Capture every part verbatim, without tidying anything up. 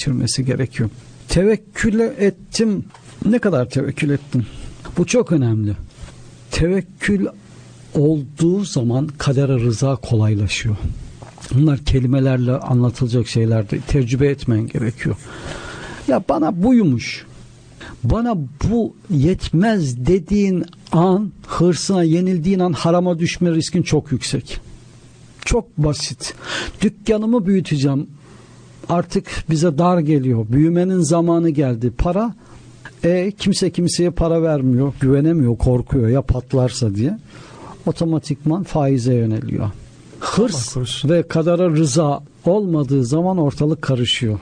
geçirmesi gerekiyor. Tevekkül ettim. Ne kadar tevekkül ettim? Bu çok önemli. Tevekkül olduğu zaman kadere rıza kolaylaşıyor. Bunlar kelimelerle anlatılacak şeyler değil. Tecrübe etmen gerekiyor. Ya bana buymuş, bana bu yetmez dediğin an, hırsına yenildiğin an harama düşme riskin çok yüksek. Çok basit. Dükkanımı büyüteceğim. Artık bize dar geliyor. Büyümenin zamanı geldi. Para, e, kimse kimseye para vermiyor. Güvenemiyor, korkuyor ya patlarsa diye. Otomatikman faize yöneliyor. Hırs ve kadara rıza olmadığı zaman ortalık karışıyor.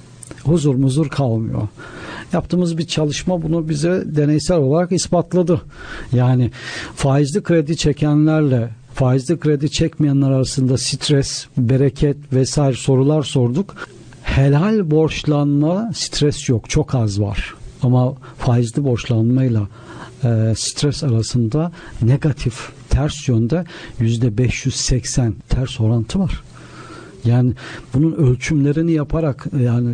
Huzur muzur kalmıyor. Yaptığımız bir çalışma bunu bize deneysel olarak ispatladı. Yani faizli kredi çekenlerle faizli kredi çekmeyenler arasında stres, bereket vesaire sorular sorduk. Helal borçlanma stres yok, çok az var. Ama faizli borçlanmayla e, stres arasında negatif, ters yönde yüzde beş yüz seksen ters orantı var. Yani bunun ölçümlerini yaparak yani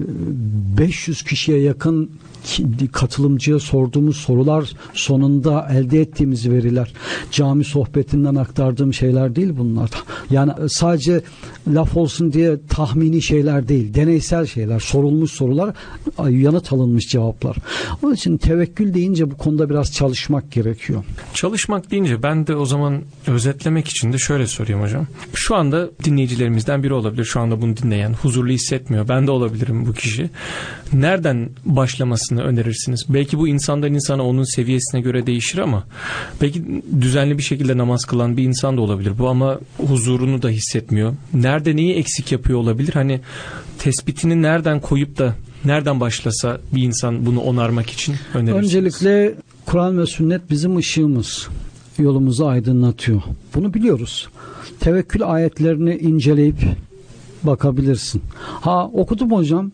beş yüz kişiye yakın katılımcıya sorduğumuz sorular sonunda elde ettiğimiz veriler. Cami sohbetinden aktardığım şeyler değil bunlar. Yani sadece laf olsun diye tahmini şeyler değil. Deneysel şeyler, sorulmuş sorular, yanıt alınmış cevaplar. Onun için tevekkül deyince bu konuda biraz çalışmak gerekiyor. Çalışmak deyince ben de o zaman özetlemek için de şöyle sorayım hocam. Şu anda dinleyicilerimizden biri olabilir. Şu anda bunu dinleyen, huzurlu hissetmiyor. Ben de olabilirim bu kişi. Nereden başlamasını önerirsiniz? Belki bu insandan insana, onun seviyesine göre değişir ama belki düzenli bir şekilde namaz kılan bir insan da olabilir bu ama huzurunu da hissetmiyor. Nerede neyi eksik yapıyor olabilir? Hani tespitini nereden koyup da nereden başlasa bir insan bunu onarmak için önerirsiniz? Öncelikle Kur'an ve sünnet bizim ışığımız. Yolumuzu aydınlatıyor. Bunu biliyoruz. Tevekkül ayetlerini inceleyip bakabilirsin. Ha okudum hocam.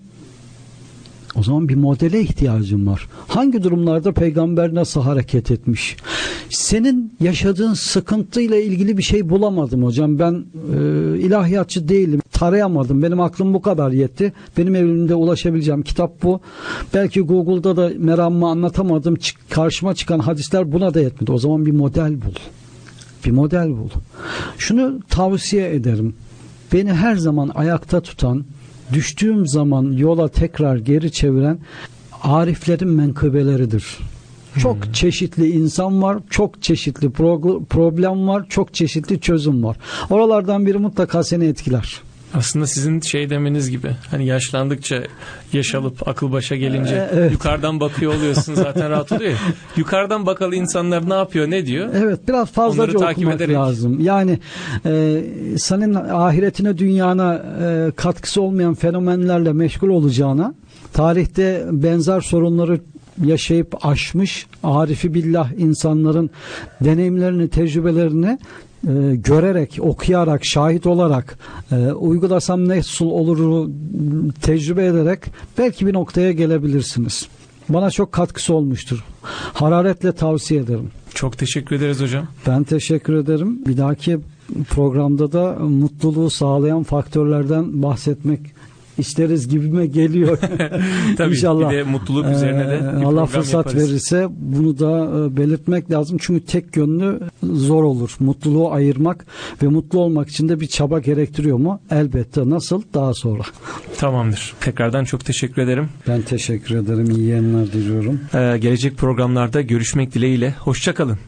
O zaman bir modele ihtiyacın var. Hangi durumlarda peygamber nasıl hareket etmiş? Senin yaşadığın sıkıntıyla ilgili bir şey bulamadım hocam. Ben e, ilahiyatçı değilim. Tarayamadım. Benim aklım bu kadar yetti. Benim elimde ulaşabileceğim kitap bu. Belki Google'da da meramımı anlatamadım. Çık, karşıma çıkan hadisler buna da yetmedi. O zaman bir model bul. Bir model bul. Şunu tavsiye ederim. Beni her zaman ayakta tutan, düştüğüm zaman yola tekrar geri çeviren ariflerin menkıbeleridir. Hmm. Çok çeşitli insan var, çok çeşitli pro- problem var, çok çeşitli çözüm var. Oralardan biri mutlaka seni etkiler. Aslında sizin şey demeniz gibi, hani yaşlandıkça yaş alıp akıl başa gelince ee, evet. yukarıdan bakıyor oluyorsun, zaten rahat oluyor ya. Yukarıdan bakalı insanlar ne yapıyor, ne diyor? Evet, biraz fazlaca okumak ederek lazım. Yani e, senin ahiretine, dünyana e, katkısı olmayan fenomenlerle meşgul olacağına, tarihte benzer sorunları yaşayıp aşmış arifi billah insanların deneyimlerini, tecrübelerini e, görerek, okuyarak, şahit olarak e, uygulasam nasıl olur tecrübe ederek belki bir noktaya gelebilirsiniz. Bana çok katkısı olmuştur. Hararetle tavsiye ederim. Çok teşekkür ederiz hocam. Ben teşekkür ederim. Bir dahaki programda da mutluluğu sağlayan faktörlerden bahsetmek isteriz gibime geliyor. Tabii İnşallah. Bir de mutluluk üzerine de bir Allah program fırsat yaparız. verirse bunu da belirtmek lazım. Çünkü tek yönlü zor olur. Mutluluğu ayırmak ve mutlu olmak için de bir çaba gerektiriyor mu? Elbette. Nasıl? Daha sonra. Tamamdır. Tekrardan çok teşekkür ederim. Ben teşekkür ederim. İyi yayınlar diliyorum. Ee, gelecek programlarda görüşmek dileğiyle. Hoşça kalın.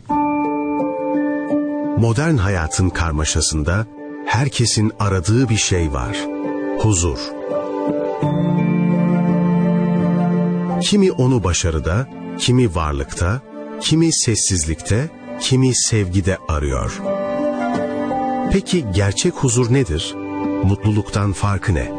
Modern hayatın karmaşasında herkesin aradığı bir şey var. Huzur. Kimi onu başarıda, kimi varlıkta, kimi sessizlikte, kimi sevgide arıyor. Peki gerçek huzur nedir? Mutluluktan farkı ne?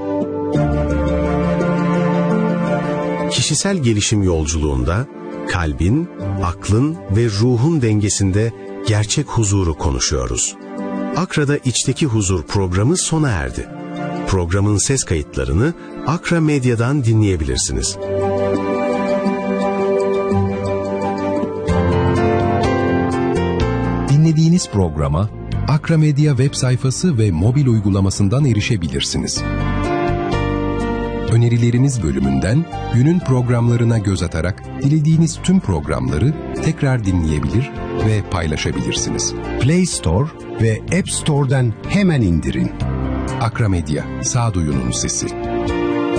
Kişisel gelişim yolculuğunda kalbin, aklın ve ruhun dengesinde gerçek huzuru konuşuyoruz. Akra'da İçteki Huzur programı sona erdi. Programın ses kayıtlarını Akra Medya'dan dinleyebilirsiniz. Dinlediğiniz programa Akra Medya web sayfası ve mobil uygulamasından erişebilirsiniz. Önerileriniz bölümünden günün programlarına göz atarak dilediğiniz tüm programları tekrar dinleyebilir ve paylaşabilirsiniz. Play Store ve App Store'dan hemen indirin. Akra Medya, sağduyunun sesi.